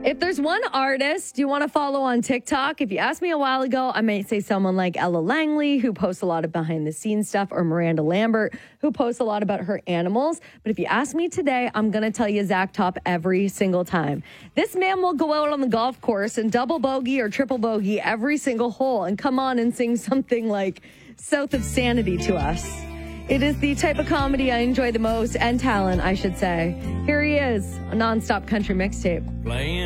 If there's one artist you want to follow on TikTok, if you asked me a while ago, I might say someone like Ella Langley, who posts a lot of behind the scenes stuff, or Miranda Lambert, who posts a lot about her animals. But if you ask me today, I'm going to tell you Zach Top every single time. This man will go out on the golf course and double bogey or triple bogey every single hole and come on and sing something like South of Sanity to us. It is the type of comedy I enjoy the most, and talent, I should say. Here he is, a nonstop country mixtape. Playing